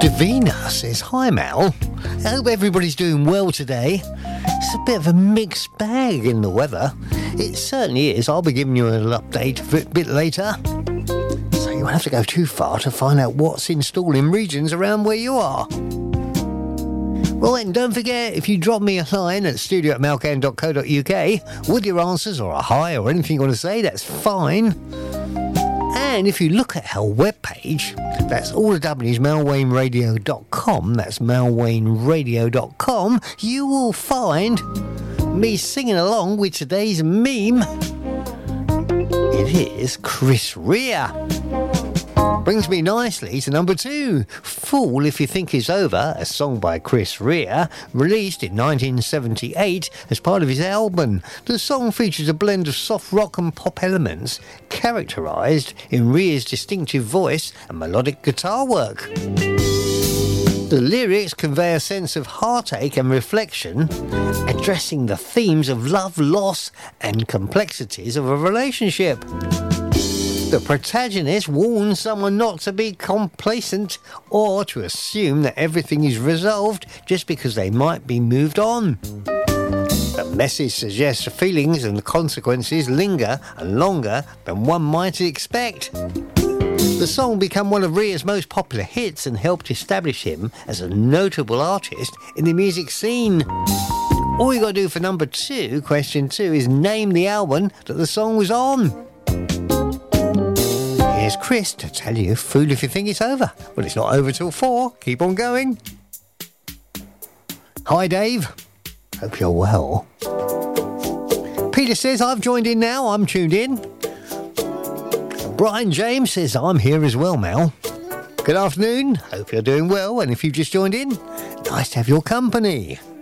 Davina says, hi Mal, I hope everybody's doing well today. It's a bit of a mixed bag in the weather. It certainly is. I'll be giving you a little update a bit later. So you won't have to go too far to find out what's in store in regions around where you are. Well then, don't forget, if you drop me a line at studio@malcan.co.uk with your answers or a hi or anything you want to say, that's fine. And if you look at our webpage, that's all the W's, malwainradio.com, that's malwainradio.com, you will find me singing along with today's meme. It is Chris Rea. Brings me nicely to number 2, Fool If You Think It's Over, a song by Chris Rea, released in 1978 as part of his album. The song features a blend of soft rock and pop elements, characterised in Rea's distinctive voice and melodic guitar work. The lyrics convey a sense of heartache and reflection, addressing the themes of love, loss, and complexities of a relationship. The protagonist warns someone not to be complacent or to assume that everything is resolved just because they might be moved on. The message suggests feelings and consequences linger and longer than one might expect. The song became one of Rea's most popular hits and helped establish him as a notable artist in the music scene. All you got to do for number 2, question 2, is name the album that the song was on. Here's Chris to tell you, Fool If You Think It's Over. Well, it's not over till 4. Keep on going. Hi, Dave. Hope you're well. Peter says, I've joined in now. I'm tuned in. Brian James says, I'm here as well, Mal. Good afternoon. Hope you're doing well. And if you've just joined in, nice to have your company.